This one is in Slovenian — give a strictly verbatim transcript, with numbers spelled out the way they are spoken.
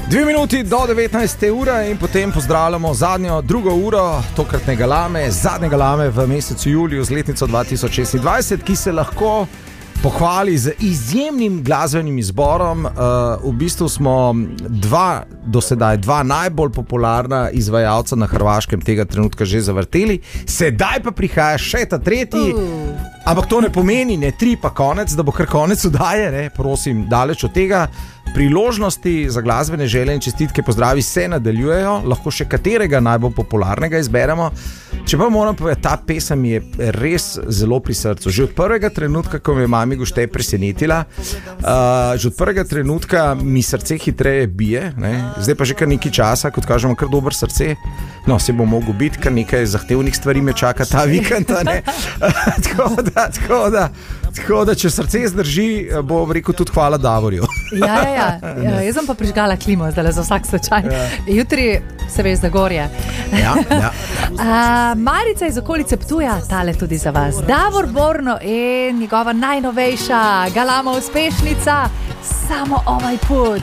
Dve minuti do devetnajste ure in potem pozdravljamo zadnjo, drugo uro tokratne galame, zadnje galame v mesecu juliju z letnico dva tisoč šestindvajset, ki se lahko pohvali z izjemnim glasbenim izborom. Uh, v bistvu smo dva, do sedaj dva najbolj popularna izvajalca na Hrvaškem tega trenutka že zavrteli, sedaj pa prihaja še ta tretji. Uh. Ampak to ne pomeni, ne tri pa konec, da bo kar konec oddaje, ne, prosim, daleč od tega. Priložnosti za glasbene želje in čestitke, pozdravi se nadaljujejo, lahko še katerega najbolj popularnega izberemo. Čeprav moram povedati, ta pesem je res zelo pri srcu. Že od prvega trenutka, ko me je mami Guštej presenetila, uh, že od prvega trenutka mi srce hitreje bije, ne? Zdaj pa že kar nekaj časa, kot kažemo, kar dober srce. No, se bo mogel biti, kar nekaj zahtevnih stvari me čaka ta vikend, ne? tako da, tako da, tako da, če srce zdrži, bo rekel tudi hvala Davorju. Ja, ja, ja. Ja, jaz sem pa prižgala klimo zdaj za vsak slučaj. Ja. Jutri se veš za gorje. Ja, ja. A, Marica iz okolice Ptuja, tale tudi za vas. Davor Borno in njegova najnovejša galama uspešnica Samo ovaj put.